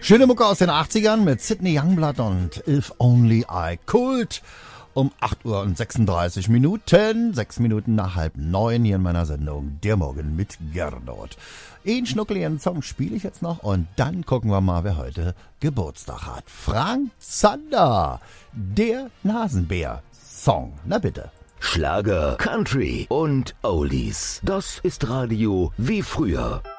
Schöne Mucke aus den 80ern mit Sidney Youngblood und If Only I Could. Um 8 Uhr und 36 Minuten, 6 Minuten nach 8:30 hier in meiner Sendung Der Morgen mit Gernot. Einen schnuckeligen Song spiele ich jetzt noch und dann gucken wir mal, wer heute Geburtstag hat. Frank Zander, der Nasenbär-Song. Na bitte. Schlager, Country und Oldies. Das ist Radio wie früher.